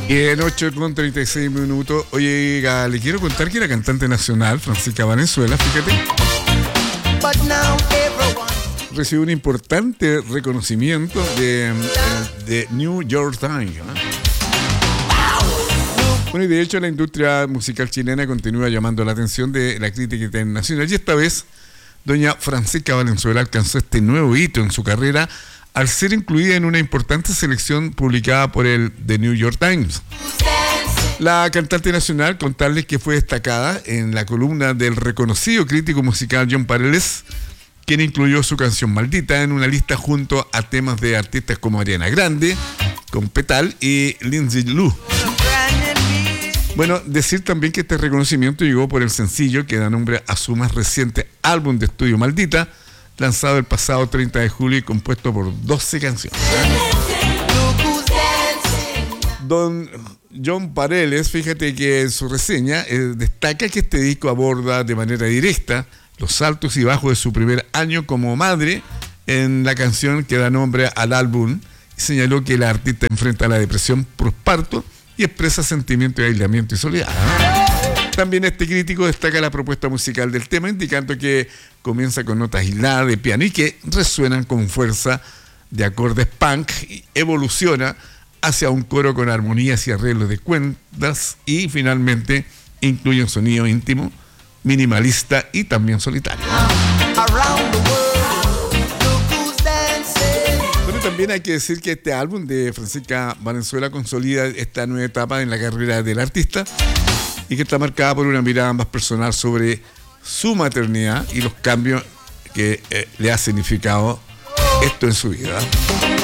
Y en 8:36. Oye, le quiero contar que la cantante nacional, Francisca Valenzuela, fíjate, recibió un importante reconocimiento de New York Times, ¿no? Bueno, y de hecho la industria musical chilena continúa llamando la atención de la crítica internacional, y esta vez doña Francisca Valenzuela alcanzó este nuevo hito en su carrera al ser incluida en una importante selección publicada por el The New York Times. La cantante nacional, contarles que fue destacada en la columna del reconocido crítico musical John Pareles, quien incluyó su canción Maldita en una lista junto a temas de artistas como Ariana Grande, con Petal y Lindsay Lou. Bueno, decir también que este reconocimiento llegó por el sencillo que da nombre a su más reciente álbum de estudio Maldita, lanzado el pasado 30 de julio y compuesto por 12 canciones. Don John Pareles, fíjate que en su reseña destaca que este disco aborda de manera directa los altos y bajos de su primer año como madre en la canción que da nombre al álbum, y señaló que la artista enfrenta la depresión postparto y expresa sentimientos de aislamiento y soledad. También este crítico destaca la propuesta musical del tema, indicando que comienza con notas aisladas de piano y que resuenan con fuerza de acordes punk y evoluciona hacia un coro con armonías y arreglos de cuerdas, y finalmente incluye un sonido íntimo, minimalista y también solitario. Bueno, también hay que decir que este álbum de Francisca Valenzuela consolida esta nueva etapa en la carrera del artista y que está marcada por una mirada más personal sobre su maternidad y los cambios que le ha significado esto en su vida.